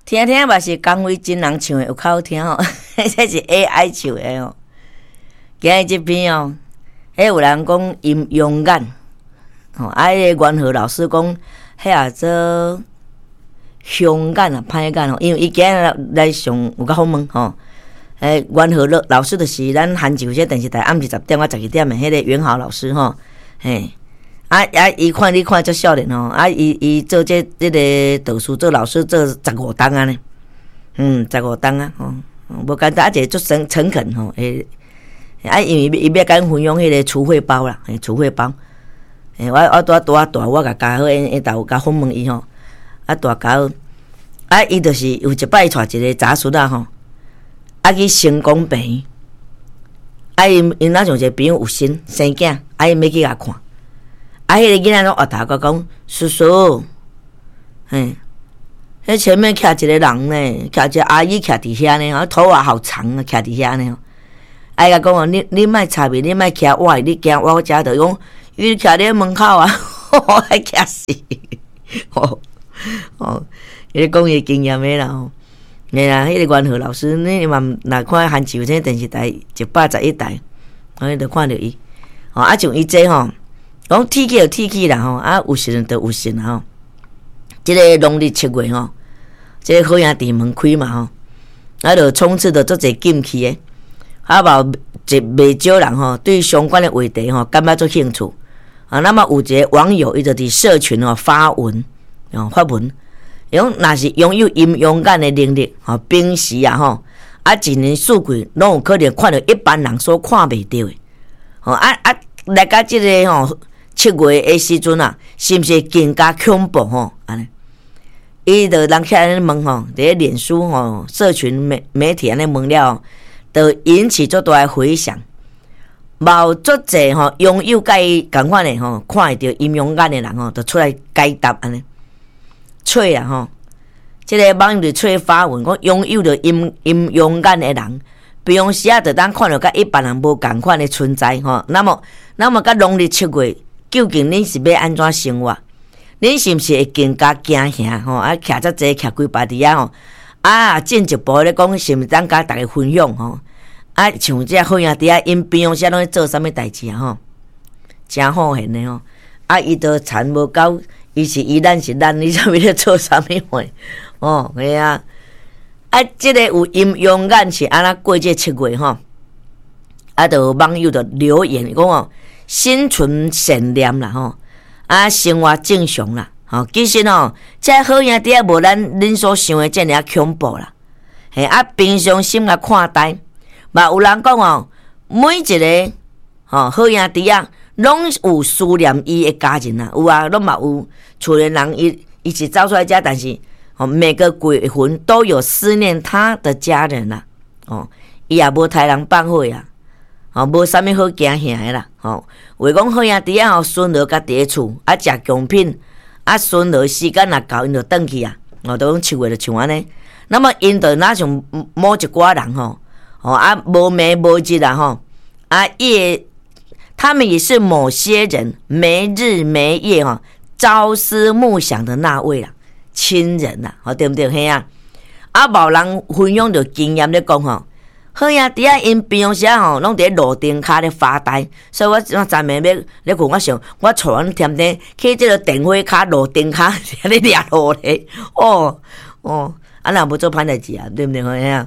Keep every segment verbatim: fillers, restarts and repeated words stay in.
听听嘛是江蕙真人唱的，有较好听吼、哦，这是 A I 唱的哦。今日这篇哦，迄有人讲因勇敢，吼、哦，啊，迄个元和老师讲，迄也做凶敢啊，歹敢哦，因为伊今日来上有较好问吼。诶，元和老师就是咱韩剧这电视台暗时十点到十二点的迄个元豪老师吼，嘿。啊啊！伊看你看足少年吼，啊伊伊做这这个导师做老师做十五档啊呢，嗯，十五档啊吼，无简单，啊一个足诚诚恳吼，诶，啊因为伊要甲分享迄个词汇包啦，诶，词汇包，诶，我我拄拄啊大，我甲加好，因因头甲访问伊吼，啊大家，啊伊就是有一摆带一个查叔啊吼，啊去成功病，啊因因那像一个朋友有心生囝，啊因要去甲看。啊！迄、那个囡仔拢学头个讲，叔叔，嘿，迄前面徛一个人呢，徛一个阿姨徛伫遐呢，啊头发好长啊，徛伫遐呢。啊伊甲讲哦，你你莫插面，你莫徛我，你惊我遮着讲，伊徛咧门口啊，我爱徛死。哦哦，伊讲伊经验诶啦吼，哎啦，迄、那个元和老师，你嘛若看韩剧这电视台一百十一台，啊，你著看着伊。哦，啊像伊这吼。讲天气就天气啦吼，啊有时就有时啦吼。即、這個农历七月吼，即、這個好兄弟門開嘛吼，啊就充斥着足儕禁忌誒，啊無一袂少人吼對相關誒話題吼感覺足興趣啊。那麼有一個網友伊就佇社群吼發文哦發文，伊講若是擁有陰勇敢誒能力吼，平時啊吼啊一年四季攏有可能看到一般人所看袂到誒，吼啊啊來到即個吼。七月誒時陣啊，是毋是更加恐怖吼？安尼，伊就人起來問吼，佇咧臉書吼、社群媒媒體安尼問了，就引起足大誒迴響。無足濟吼，擁有甲伊共款誒吼，看會到陰陽眼誒人吼，就出來解答安尼。吹啊吼，即、這個網友就吹發文講，擁有着陰陰陽眼誒人。平時啊，就當看到甲一般人無共款誒存在吼。那麼，那麼甲農曆七月。究竟恁是要安怎生活？恁是毋是會更加驚嚇吼？啊，徛遮濟，徛幾百啲啊吼！啊，進一步咧講，是毋是當甲大家分享吼？啊，像遮好兄弟啊，因平常時攏咧做啥物代志啊吼？真好現咧吼！啊，伊都田無夠，伊是伊，咱是咱，你啥物咧做啥物貨？哦，係啊！啊，即、這個有陰陽眼是安怎過這七月吼？啊，就網友就留言講哦。心存善念啦吼，啊生活正常啦，吼其實吼，這好兄弟啊無咱恁所想的遮爾恐怖啦，嘿啊平常心來看待，嘛有人講哦，每一個吼好兄弟啊，攏有思念伊的家人啊，有啊，攏嘛有厝裡人伊伊是走出來遮，但是吼每個鬼魂都有思念他的家人啦，哦，伊也無殺人放火啊。吼，無啥物好驚嚇的啦，吼，話講好兄弟啊，吼，孫兒甲佇咧厝啊，食供品，啊，孫兒時間若到，因就轉去啊，吼，都講七月就像安尼。那麼因就若像某一寡人吼，吼啊，無暝無日啊，吼，啊夜，他們也是某些人沒日沒夜吼，朝思暮想的那位啦，親人啦，吼對毋對？嘿啊，啊無人分享着經驗咧講吼。好兄弟啊，因平常時啊吼，攏佇路燈骹咧發呆，所以我昨昨暝要咧困，我想我帶阮添添去即個電火骹、路燈骹咧掠落咧，哦哦，啊若無做歹代志啊，對毋對？好啊，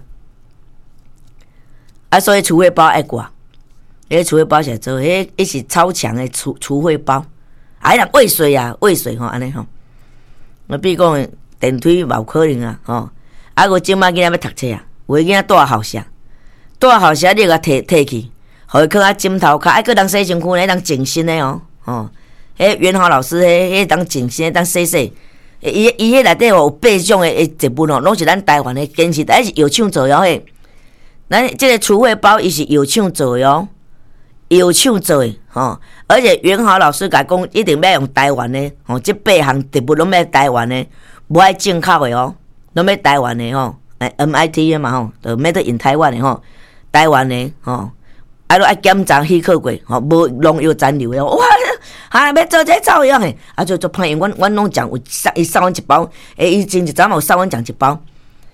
啊所以詞彙包愛掛，迄詞彙包是做，迄迄是超強誒詞詞彙包，啊，人畏水啊，畏水吼，安尼吼，我比如講電梯無可能啊，吼，啊我即擺囡仔要讀冊啊，有誒囡仔住校舍。住校舍你甲摕摕去，互伊囥啊枕頭骹，愛閣當洗身軀，迄當靜心的哦，吼，迄元豪老師迄迄當靜心，當洗洗，伊伊迄內底有八種的誒植物哦，攏是咱台灣的堅持，但是藥廠做的嘿，咱即個詞彙包伊是藥廠做的哦，藥廠做的吼，而且元豪老師甲講一定要用台灣的，吼，即八項植物攏要台灣的，無愛進口的哦，攏要台灣的吼，誒 M I T 的嘛吼，就 Made in 台灣的吼。台灣的吼，啊，都愛檢查許可過，吼，無農藥殘留的，哇，啊，要做這照樣的，啊，就做歹，因阮阮攏講有送伊送阮一包，誒，伊前一陣有送阮講一包，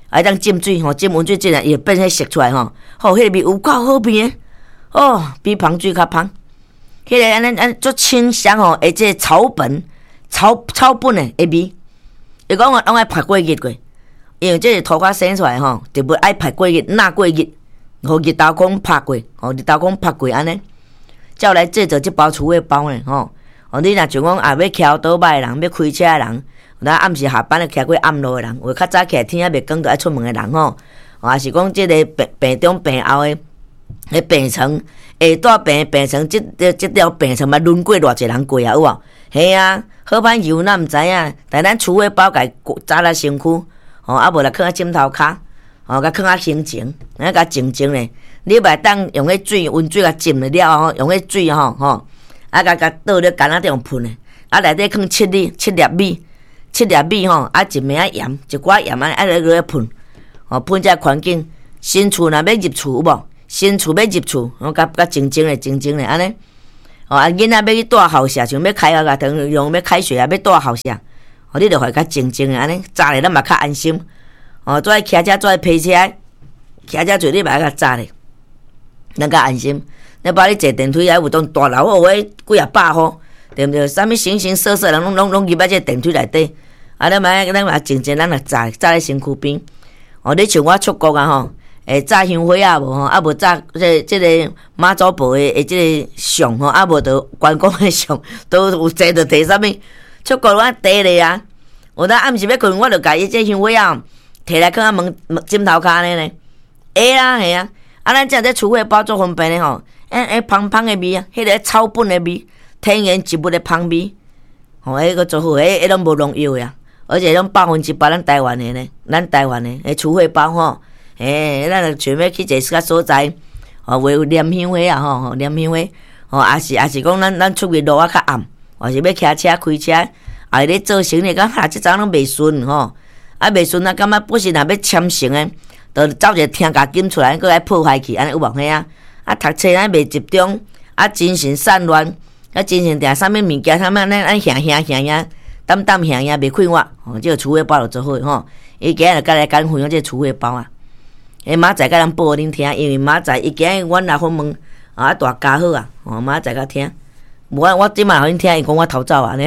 啊，当浸水吼，浸温水进来，伊会变迄色出来吼，吼，迄个味有够好味诶，哦，比芳水较芳。迄个安尼安足清香吼，而且草本草草本诶诶味。伊讲我拢爱拍过日过，因为这个土骹生出来吼，特别爱拍过日、纳过日，互日头孔拍过，吼日头孔拍过安尼，才来制作即包厨尾包呢吼。哦，你若像讲啊，要桥倒摆诶人，要开车诶人。咱暗时下班咧，徛过暗路诶人，有较早起来天还袂光，就爱出门诶人吼，啊是讲即个病病中病后诶，迄病床下大病病床，即即条病床嘛轮过偌济人过啊，有无？系啊，好歹油咱毋知影，但咱厝尾包家扎来身躯，吼啊无来囥喺枕头骹，吼甲囥喺心情，啊甲静静咧，你袂当用迄水温水甲浸了了吼，用迄水吼吼，啊甲甲倒咧干仔地方喷咧，啊内底囥七粒七粒米。七粒米吼，啊一名盐，一寡盐安尼，啊落落去喷，吼喷遮环境。新厝若要入厝有无？新厝要入厝，吼甲甲静静咧，静静咧安尼。吼啊囡仔要去带校舍，像要开学啊，等用要开学啊，要带校舍，吼你着互伊较静静咧安尼，早咧咱嘛较安心。吼做爱骑车，做爱批车，骑车做你嘛较早咧，咱较安心。你把你坐电梯还有当大楼哦，迄几啊百箍。对毋对？啥物形形色色人拢拢拢入来这电梯内底，啊，咱嘛咱嘛静静，咱来炸炸咧身躯边。哦，你像我出国啊吼，诶炸香火啊无吼，啊无炸这这个妈祖婆诶诶这个像吼，啊无着关公诶像，都有坐着摕啥物？出国我摕咧啊，有当暗时要困，我着甲伊这香火啊摕来囥啊门枕头骹咧呢，会啦系啊，啊咱这这厝尾包足方便咧吼，诶诶芳芳诶味啊，迄个草本诶味。天然植物的芳味，吼，迄个做好，迄迄拢无农药呀，而且拢百分之百咱台湾的呢，咱台湾的迄厝尾包吼，诶，咱若想要去一个较所在，吼，为念香花啊，吼，吼念香花，吼，也是也是讲咱咱出去路啊较暗，或是要骑车开车，啊咧做生意，讲哈即阵拢袂顺吼，啊袂顺啊，感觉不是若要签成诶，着走一个听价金出来，搁来破坏去，安尼有无嘿啊？啊读册咱袂集中，啊精神散乱。啊，精神定啥物物件，啥物咱咱行行行行，担担行行袂快活，吼，即个厝尾包就做好吼。伊今日就甲来讲分享即个厝尾包啊。诶，明仔甲咱报互恁听，因为明仔伊今日阮来访问啊大家好啊，吼明仔甲听。无我我即摆互恁听，伊讲我偷走啊呢。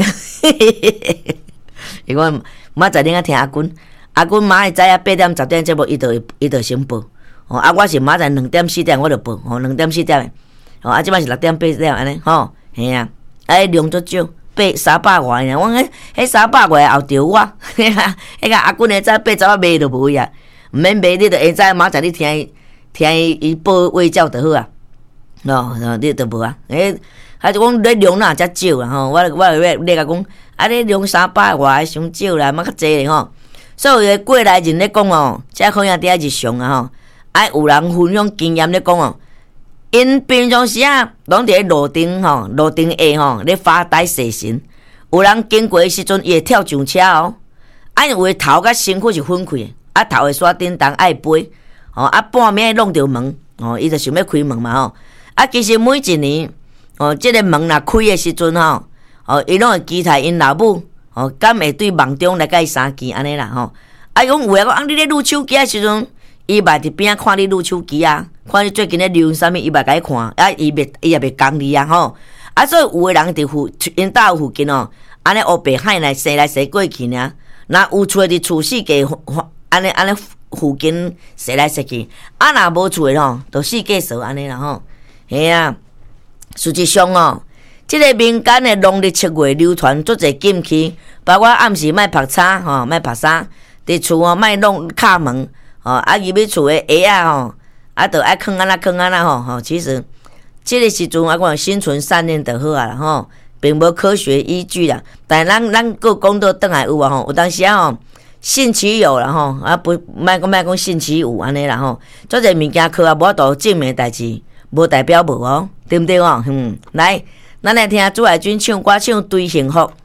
伊讲明仔恁甲听阿君，阿君明仔早啊八点十点节目伊就伊就先报，吼啊我是明仔两点四点我就报，吼两点四点，吼啊即摆是六点八点安尼吼。嘿啊，啊，量足少，八三百外呢。我迄迄三百外后着我，迄个阿君个早八十啊卖就无呀，毋免卖，你着下早明仔你听伊听伊伊报话照就好啊。哦，你着无啊？诶，还是讲你量哪遮少啦吼？我我要你甲讲，啊，你量三百外伤少啦，莫较济咧吼。所以过来人咧讲哦，遮可能伫遐日常啊吼，啊有人分享经验咧讲哦。因平常时啊，拢伫咧路顶吼，路顶下吼咧发呆洗神。有人经过诶时阵，伊会跳上车哦。啊，有诶头甲身躯是分开诶，啊头会煞叮当爱飞，吼啊半暝弄着门，吼伊就想要开门嘛吼。啊，其实每一年，哦，即个门若开诶时阵吼，哦伊拢会期待因老母，哦敢会对梦中来甲伊相见安尼啦吼。啊，讲有诶讲，啊你咧撸手机诶时阵。伊嘛伫边仔看你撸手机啊，看你最近咧流行啥物，伊嘛甲伊看，啊，伊袂伊也袂讲你啊吼。啊，所以有诶人伫附因兜附近哦，安尼黑白海来踅来踅过去尔。若有厝伫厝四界，安尼安尼附近踅来踅去，啊，若无厝诶吼，就四界扫安尼啦吼。嘿啊，实际上哦，即、这个民间诶农历七月流传足侪禁忌，包括暗时莫晒衫吼，莫晒衫，伫厝哦莫弄敲门。哦，啊，入去厝诶鞋啊吼，啊，着爱囥安那囥安那吼吼。其实，即个时阵啊，讲心存善念就好啊啦吼，并无科学依据啦。但咱咱个讲倒转来有啊吼，有当时啊吼，信其有啦吼，啊不，莫讲莫讲信其有安尼啦吼。做者物件靠啊无法度证明代志，无代表无哦，对毋对哦？嗯，来，咱来听朱海军唱歌唱《对幸福》。